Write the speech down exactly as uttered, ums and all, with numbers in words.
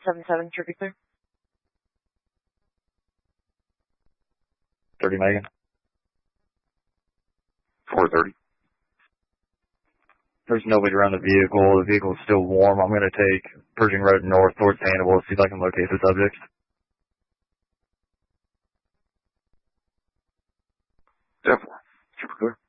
seven seven, should be clear. thirty Megan. four thirty. There's nobody around the vehicle. The vehicle's still warm. I'm going to take Pershing Road north towards Hannibal, see if I can locate the subject. ten four. Super clear.